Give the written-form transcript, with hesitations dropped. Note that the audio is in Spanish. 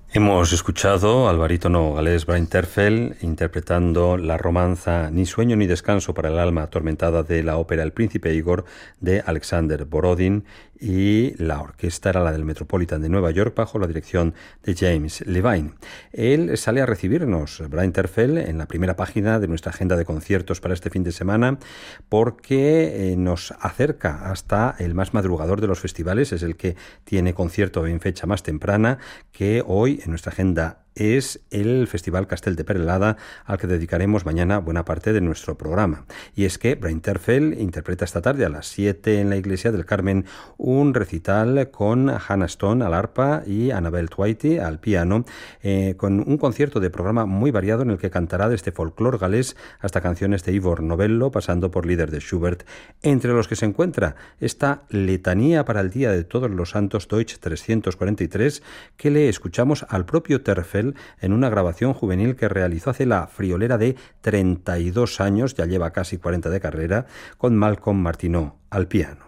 Hemos escuchado al barítono galés Brian Terfel interpretando la romanza Ni sueño ni descanso para el alma atormentada de la ópera El príncipe Igor de Alexander Borodin, y la orquesta era la del Metropolitan de Nueva York bajo la dirección de James Levine. Él sale a recibirnos, Brian Terfel, en la primera página de nuestra agenda de conciertos para este fin de semana, porque nos acerca hasta el más madrugador de los festivales. Es el que tiene concierto en fecha más temprana, que hoy en nuestra agenda es el Festival Castell de Perelada, al que dedicaremos mañana buena parte de nuestro programa. Y es que Brian Terfel interpreta esta tarde a las 7 en la Iglesia del Carmen un recital con Hannah Stone al arpa y Annabelle Twitty al piano, con un concierto de programa muy variado en el que cantará desde folclore galés hasta canciones de Ivor Novello, pasando por Lieder de Schubert, entre los que se encuentra esta letanía para el Día de Todos los Santos Deutsch 343, que le escuchamos al propio Terfel en una grabación juvenil que realizó hace la friolera de 32 años, ya lleva casi 40 de carrera, con Malcolm Martineau al piano.